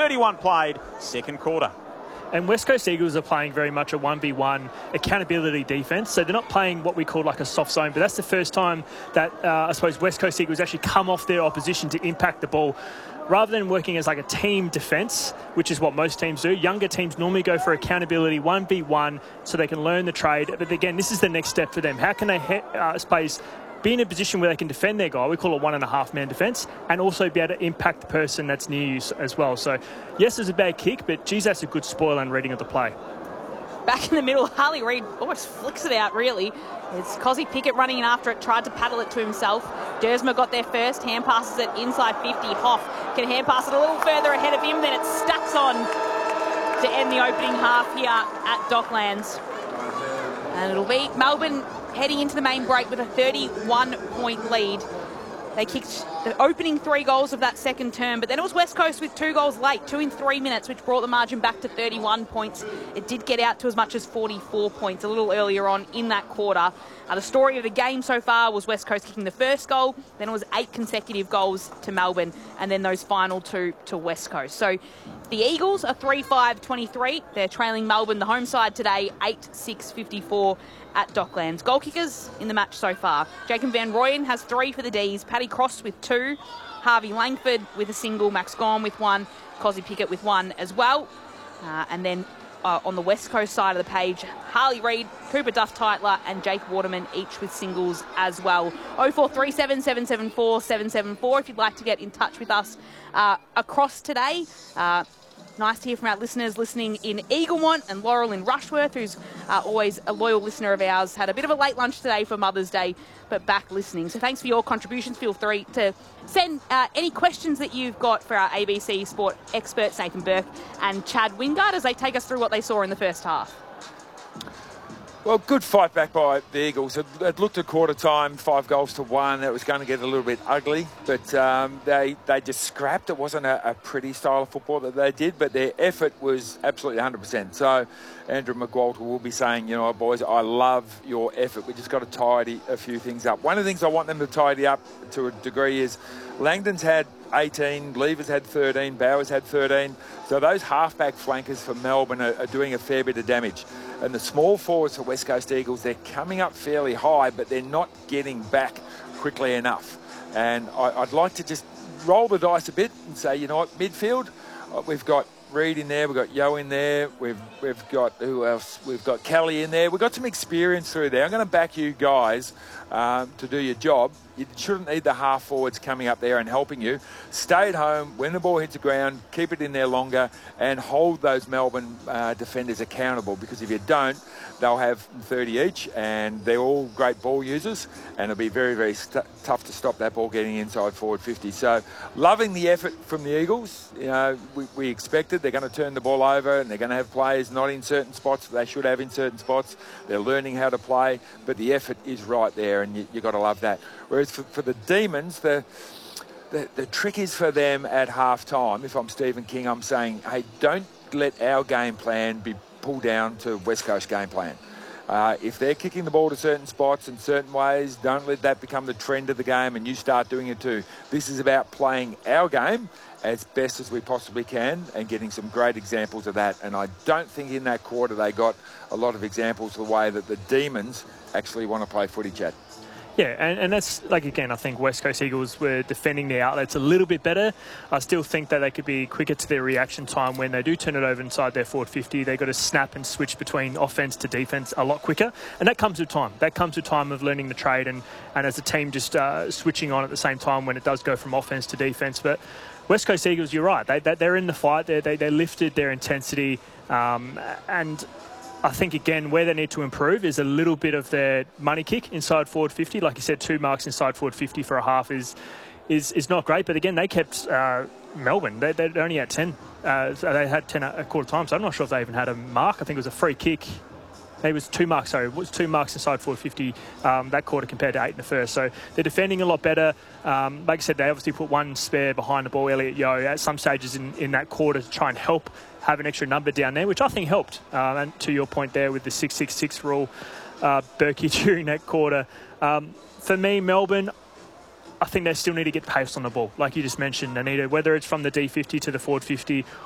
31 played, second quarter. And West Coast Eagles are playing very much a 1v1 accountability defence. So they're not playing what we call like a soft zone, but that's the first time that I suppose West Coast Eagles actually come off their opposition to impact the ball. Rather than working as like a team defence, which is what most teams do, younger teams normally go for accountability 1v1 so they can learn the trade. But again, this is the next step for them. How can they be in a position where they can defend their guy, we call it 1.5-man defence, and also be able to impact the person that's near you as well. So, yes, it's a bad kick, but, geez, that's a good spoil and reading of the play. Back in the middle, Harley Reid almost flicks it out, really. It's Cozzy Pickett running in after it, tried to paddle it to himself. Dersma got there first, hand passes it inside 50. Hoff can hand pass it a little further ahead of him, then it stacks on to end the opening half here at Docklands. And it'll be Melbourne heading into the main break with a 31-point lead. They kicked the opening 3 goals of that second term, but then it was West Coast with 2 goals late, 2 in 3 minutes, which brought the margin back to 31 points. It did get out to as much as 44 points a little earlier on in that quarter. The story of the game so far was West Coast kicking the first goal, then it was 8 consecutive goals to Melbourne, and then those final 2 to West Coast. So the Eagles are 3-5-23. They're trailing Melbourne, the home side today, 8-6-54 at Docklands. Goal kickers in the match so far. Jacob Van Rooyen has 3 for the Ds. Paddy Cross with 2. Harvey Langford with a single. Max Gorn with 1. Cozzy Pickett with 1 as well. And then on the West Coast side of the page, Harley Reid, Cooper Duff-Titler and Jake Waterman, each with singles as well. 0437 774 774 if you'd like to get in touch with us across today. Nice to hear from our listeners listening in Eaglemont, and Laurel in Rushworth, who's always a loyal listener of ours. Had a bit of a late lunch today for Mother's Day, but back listening. So thanks for your contributions. Feel free to send any questions that you've got for our ABC Sport experts, Nathan Burke and Chad Wingard, as they take us through what they saw in the first half. Well, good fight back by the Eagles. It looked at quarter time, 5-1. It was going to get a little bit ugly, but they just scrapped. It wasn't a pretty style of football that they did, but their effort was absolutely 100%. So Andrew McWalter will be saying, boys, I love your effort. We just got to tidy a few things up. One of the things I want them to tidy up to a degree is Langdon's had 18, Levers had 13, Bowers had 13. So those halfback flankers for Melbourne are doing a fair bit of damage. And the small forwards for West Coast Eagles, they're coming up fairly high, but they're not getting back quickly enough. And I'd like to just roll the dice a bit and say, midfield, we've got Reid in there, we've got Yo in there, we've got, who else? We've got Kelly in there. We've got some experience through there. I'm going to back you guys to do your job. You shouldn't need the half forwards coming up there and helping you. Stay at home, when the ball hits the ground, keep it in there longer and hold those Melbourne defenders accountable, because if you don't, they'll have 30 each and they're all great ball users and it'll be very, very tough to stop that ball getting inside forward 50. So loving the effort from the Eagles. We expected they're going to turn the ball over and they're going to have players not in certain spots that they should have in certain spots. They're learning how to play, but the effort is right there and you've got to love that. Whereas for the Demons, the trick is for them at half-time. If I'm Stephen King, I'm saying, hey, don't let our game plan be pulled down to West Coast game plan. If they're kicking the ball to certain spots in certain ways, don't let that become the trend of the game and you start doing it too. This is about playing our game as best as we possibly can and getting some great examples of that. And I don't think in that quarter they got a lot of examples of the way that the Demons actually want to play footy, Chad. Yeah, and that's, again, I think West Coast Eagles were defending their outlets a little bit better. I still think that they could be quicker to their reaction time when they do turn it over inside their forward 50. They've got to snap and switch between offence to defence a lot quicker. And that comes with time. That comes with time of learning the trade and as a team just switching on at the same time when it does go from offence to defence. But West Coast Eagles, you're right. They're in the fight. They lifted their intensity and I think, again, where they need to improve is a little bit of their money kick inside forward 50. Like you said, 2 marks inside forward 50 for a half is not great. But, again, they kept Melbourne. They're only at 10. So they had 10 at quarter time. So I'm not sure if they even had a mark. I think it was a free kick. It was 2 marks, sorry. It was 2 marks inside forward 50 that quarter compared to 8 in the first. So they're defending a lot better. Like I said, they obviously put one spare behind the ball, Elliot Yeo, at some stages in that quarter to try and help have an extra number down there, which I think helped. And to your point there with the 6-6-6 rule, Berkey during that quarter. For me, Melbourne, I think they still need to get pace on the ball. Like you just mentioned, they need to, whether it's from the D50 to the forward 50